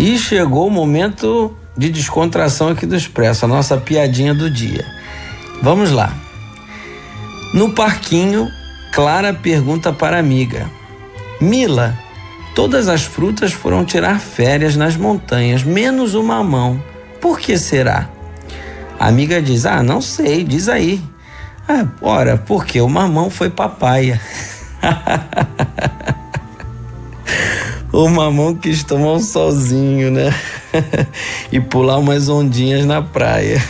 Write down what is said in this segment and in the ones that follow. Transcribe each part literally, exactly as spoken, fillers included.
E chegou o momento de descontração aqui do Expresso, a nossa piadinha do dia. Vamos lá. No parquinho, Clara pergunta para a amiga: Mila, todas as frutas foram tirar férias nas montanhas, menos o mamão. Por que será? A amiga diz: ah, não sei, diz aí. Ah, ora, porque o mamão foi papaya. O mamão quis tomar um solzinho, né? E pular umas ondinhas na praia.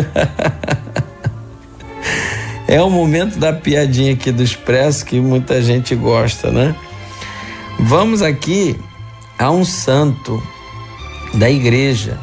É o momento da piadinha aqui do Expresso que muita gente gosta, né? Vamos aqui a um santo da igreja.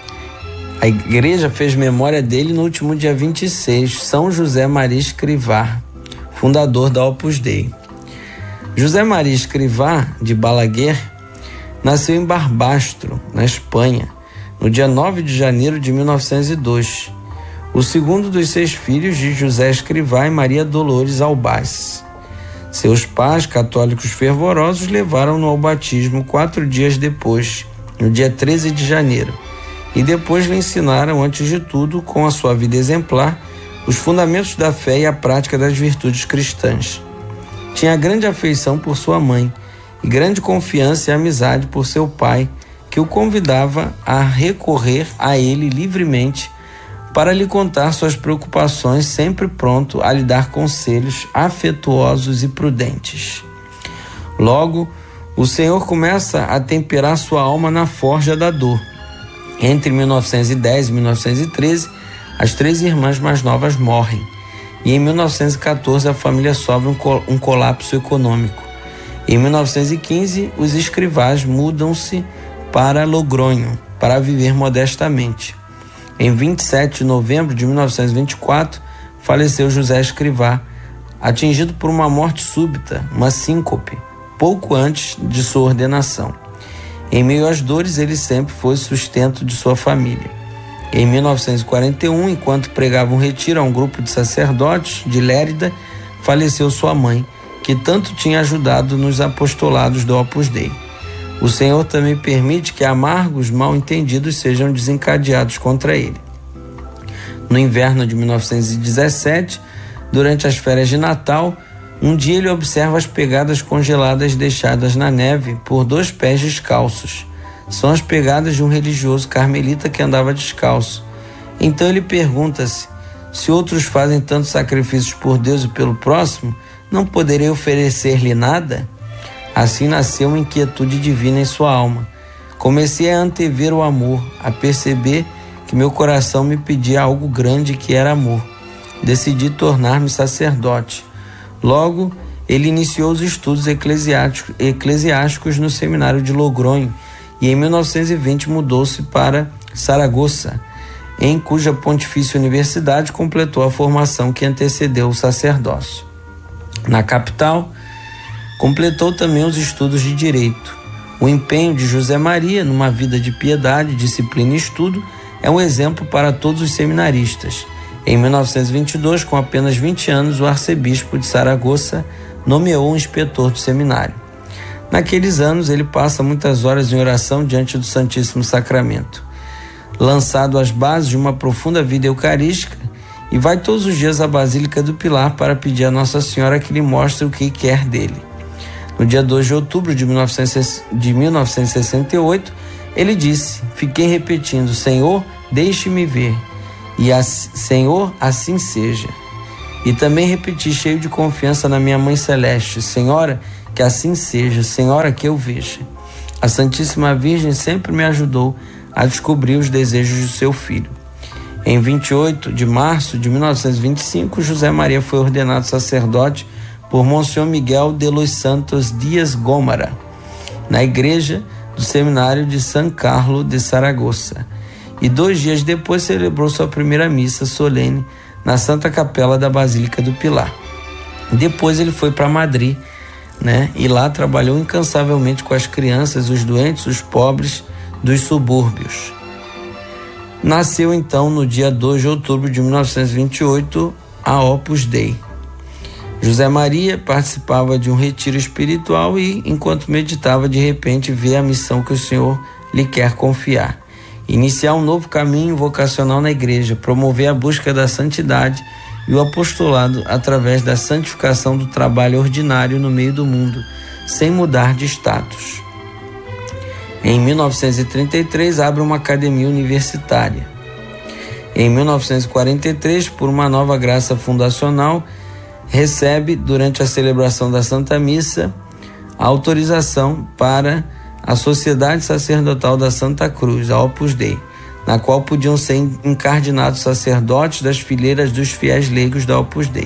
A igreja fez memória dele no último dia vinte e seis, São José Maria Escrivá, fundador da Opus Dei. José Maria Escrivá, de Balaguer, nasceu em Barbastro, na Espanha, no dia nove de janeiro de mil novecentos e dois. O segundo dos seis filhos de José Escrivá e Maria Dolores Albaz. Seus pais, católicos fervorosos, levaram-no ao batismo quatro dias depois, no dia treze de janeiro, e depois lhe ensinaram, antes de tudo, com a sua vida exemplar, os fundamentos da fé e a prática das virtudes cristãs. Tinha grande afeição por sua mãe e grande confiança e amizade por seu pai, que o convidava a recorrer a ele livremente para lhe contar suas preocupações, sempre pronto a lhe dar conselhos afetuosos e prudentes. Logo, o Senhor começa a temperar sua alma na forja da dor. Entre mil novecentos e dez e mil novecentos e treze, as três irmãs mais novas morrem, e em mil novecentos e catorze a família sofre um, col- um colapso econômico. Em mil novecentos e quinze, os escrivás mudam-se para Logronho, para viver modestamente. Em vinte e sete de novembro de mil novecentos e vinte e quatro, faleceu José Escrivá, atingido por uma morte súbita, uma síncope, pouco antes de sua ordenação. Em meio às dores, ele sempre foi sustento de sua família. Em mil novecentos e quarenta e um, enquanto pregava um retiro a um grupo de sacerdotes de Lérida, faleceu sua mãe, que tanto tinha ajudado nos apostolados do Opus Dei. O Senhor também permite que amargos mal-entendidos sejam desencadeados contra ele. No inverno de mil novecentos e dezessete, durante as férias de Natal, um dia ele observa as pegadas congeladas deixadas na neve por dois pés descalços. São as pegadas de um religioso carmelita que andava descalço. Então ele pergunta-se: se outros fazem tantos sacrifícios por Deus e pelo próximo, não poderei oferecer-lhe nada? Assim nasceu uma inquietude divina em sua alma. Comecei a antever o amor, a perceber que meu coração me pedia algo grande que era amor. Decidi tornar-me sacerdote. Logo, ele iniciou os estudos eclesiásticos, eclesiásticos no seminário de Logronho e em mil novecentos e vinte mudou-se para Saragoça, em cuja pontifícia universidade completou a formação que antecedeu o sacerdócio. Na capital, completou também os estudos de direito. O empenho de José Maria numa vida de piedade, disciplina e estudo é um exemplo para todos os seminaristas. Em mil novecentos e vinte e dois, com apenas vinte anos, o arcebispo de Saragoça nomeou um inspetor do seminário. Naqueles anos, ele passa muitas horas em oração diante do Santíssimo Sacramento. Lançado às bases de uma profunda vida eucarística, e vai todos os dias à Basílica do Pilar para pedir a Nossa Senhora que lhe mostre o que quer dele. No dia dois de outubro de mil novecentos e sessenta e oito, ele disse: fiquei repetindo, Senhor, deixe-me ver. E assim, Senhor, assim seja. E também repeti cheio de confiança na minha Mãe Celeste: Senhora, que assim seja, Senhora, que eu veja. A Santíssima Virgem sempre me ajudou a descobrir os desejos do seu filho. Em vinte e oito de março de mil novecentos e vinte e cinco, José Maria foi ordenado sacerdote por Monsenhor Miguel de los Santos Dias Gómara, na igreja do seminário de San Carlos de Saragoça. E dois dias depois celebrou sua primeira missa solene na Santa Capela da Basílica do Pilar. Depois ele foi para Madrid, né? E lá trabalhou incansavelmente com as crianças, os doentes, os pobres dos subúrbios. Nasceu então no dia dois de outubro de mil novecentos e vinte e oito a Opus Dei. José Maria participava de um retiro espiritual e, enquanto meditava, de repente vê a missão que o Senhor lhe quer confiar. Iniciar um novo caminho vocacional na igreja, promover a busca da santidade e o apostolado através da santificação do trabalho ordinário no meio do mundo, sem mudar de status. Em mil novecentos e trinta e três, abre uma academia universitária. Em mil novecentos e quarenta e três, por uma nova graça fundacional, recebe, durante a celebração da Santa Missa, a autorização para a Sociedade Sacerdotal da Santa Cruz, a Opus Dei, na qual podiam ser incardinados sacerdotes das fileiras dos fiéis leigos da Opus Dei.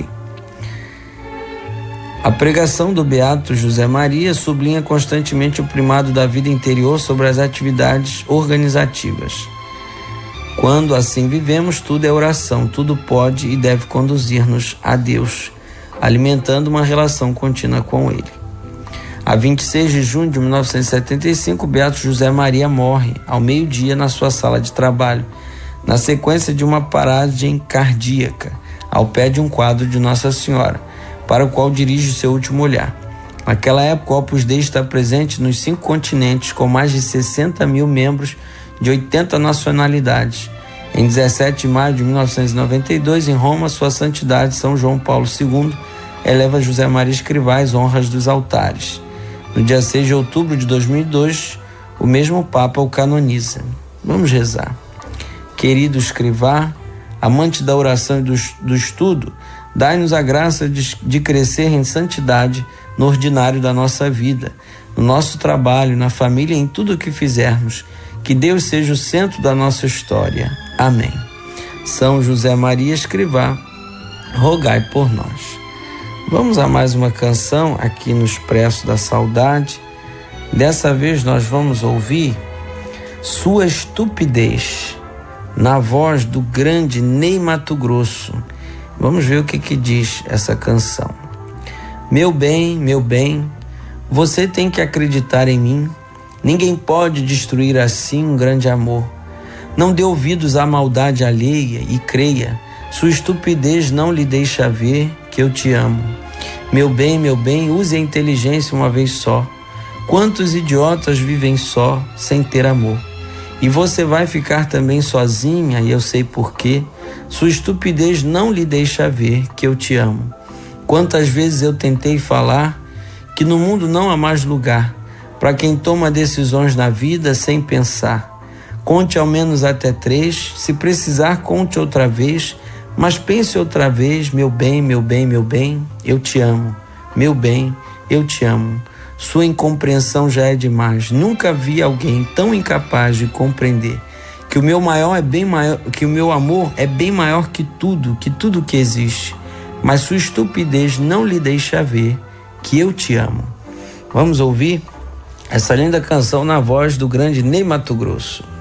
A pregação do Beato José Maria sublinha constantemente o primado da vida interior sobre as atividades organizativas. Quando assim vivemos, tudo é oração, tudo pode e deve conduzir-nos a Deus, alimentando uma relação contínua com Ele. A vinte e seis de junho de mil novecentos e setenta e cinco, o Beato José Maria morre ao meio-dia na sua sala de trabalho, na sequência de uma paragem cardíaca, ao pé de um quadro de Nossa Senhora, para o qual dirige o seu último olhar. Naquela época, o Opus Dei está presente nos cinco continentes, com mais de sessenta mil membros de oitenta nacionalidades. Em dezessete de maio de mil novecentos e noventa e dois, em Roma, Sua Santidade São João Paulo segundo eleva José Maria Escrivá às honras dos altares. No dia seis de outubro de dois mil e dois, o mesmo Papa o canoniza. Vamos rezar. Querido Escrivá, amante da oração e do, do estudo, dai-nos a graça de, de crescer em santidade no ordinário da nossa vida, no nosso trabalho, na família e em tudo o que fizermos. Que Deus seja o centro da nossa história. Amém. São José Maria Escrivá, rogai por nós. Vamos a mais uma canção aqui no Expresso da Saudade. Dessa vez nós vamos ouvir Sua Estupidez, na voz do grande Ney Matogrosso. Vamos ver o que, que diz essa canção. Meu bem, meu bem, você tem que acreditar em mim. Ninguém pode destruir assim um grande amor. Não dê ouvidos à maldade alheia e creia, sua estupidez não lhe deixa ver que eu te amo. Meu bem, meu bem, use a inteligência uma vez só. Quantos idiotas vivem só, sem ter amor? E você vai ficar também sozinha, e eu sei porquê. Sua estupidez não lhe deixa ver que eu te amo. Quantas vezes eu tentei falar que no mundo não há mais lugar para quem toma decisões na vida sem pensar. Conte ao menos até três, se precisar conte outra vez, mas pense outra vez, meu bem, meu bem, meu bem, eu te amo. Meu bem, eu te amo. Sua incompreensão já é demais. Nunca vi alguém tão incapaz de compreender que o meu maior é bem maior, que o meu amor é bem maior que tudo, que tudo que existe. Mas sua estupidez não lhe deixa ver que eu te amo. Vamos ouvir essa linda canção na voz do grande Ney Matogrosso.